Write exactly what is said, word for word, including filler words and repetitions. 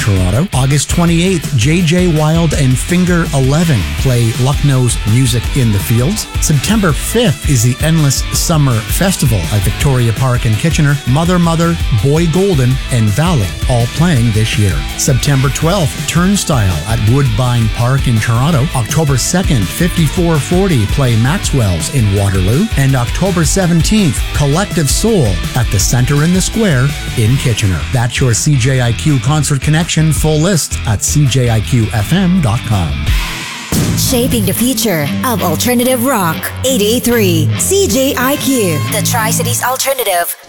Toronto. August twenty-eighth, J J Wild and Finger eleven play Lucknow's Music in the Fields. September fifth is the Endless Summer Festival at Victoria Park in Kitchener. Mother Mother, Boy Golden, and Valley all playing this year. September twelfth, Turnstile at Woodbine Park in Toronto. October second, fifty-four forty play Maxwell's in Waterloo. And October seventeenth, Collective Soul at the Centre in the Square in Kitchener. That's your C J I Q Concert Connection. Full list at c j i q f m dot com. Shaping the future of alternative rock. eight eighty-three C J I Q, the Tri-Cities Alternative.